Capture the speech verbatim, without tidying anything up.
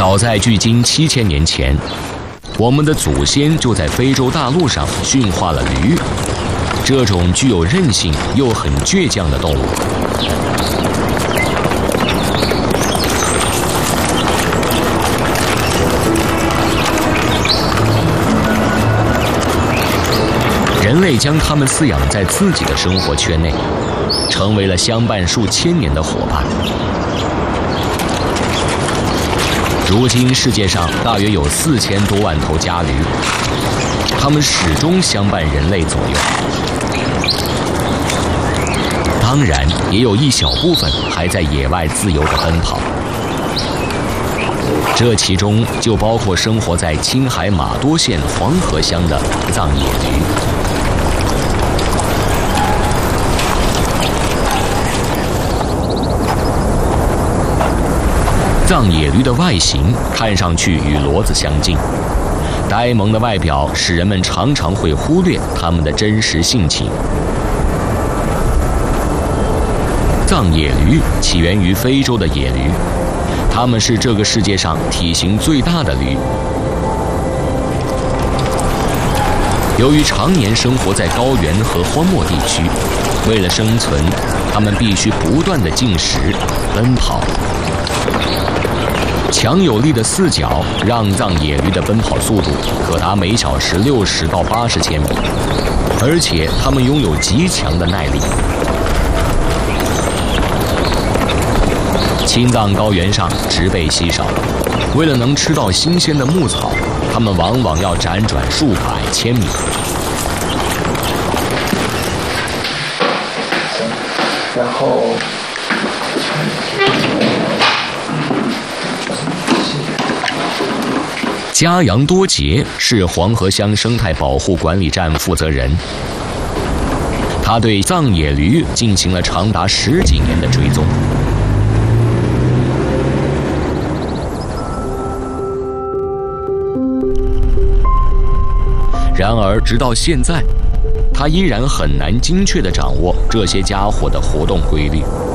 早在距今七千年前，我们的祖先就在非洲大陆上驯化了驴，这种具有韧性又很倔强的动物。人类将它们饲养在自己的生活圈内，成为了相伴数千年的伙伴。如今世界上大约有四千多万头家驴，它们始终相伴人类左右。当然，也有一小部分还在野外自由地奔跑，这其中就包括生活在青海玛多县黄河乡的藏野驴。藏野驴的外形看上去与骡子相近，呆萌的外表使人们常常会忽略它们的真实性情。藏野驴起源于非洲的野驴，它们是这个世界上体型最大的驴。由于常年生活在高原和荒漠地区，为了生存，它们必须不断地进食、奔跑。强有力的四脚让藏野驴的奔跑速度可达每小时六十到八十千米，而且它们拥有极强的耐力。青藏高原上植被稀少，为了能吃到新鲜的牧草，它们往往要辗转数百千米。 然后加扬多杰是黄河乡生态保护管理站负责人，他对藏野驴进行了长达十几年的追踪。然而，直到现在，他依然很难精确地掌握这些家伙的活动规律。